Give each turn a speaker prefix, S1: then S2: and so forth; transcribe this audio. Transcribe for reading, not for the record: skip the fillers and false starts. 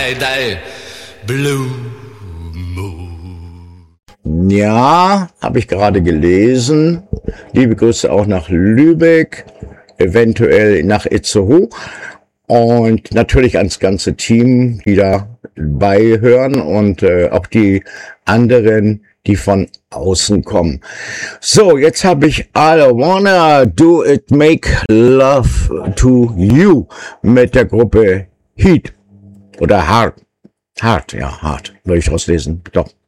S1: Friday, Blue Moon.
S2: Ja, habe ich gerade gelesen. Liebe Grüße auch nach Lübeck, eventuell nach Itzehoe und natürlich ans ganze Team, die da beihören und auch die anderen, die von außen kommen. So, jetzt habe ich I Wanna Do It Make Love to You mit der Gruppe Heat oder Hard. Hard, ja, Hard, würde ich rauslesen. Doch.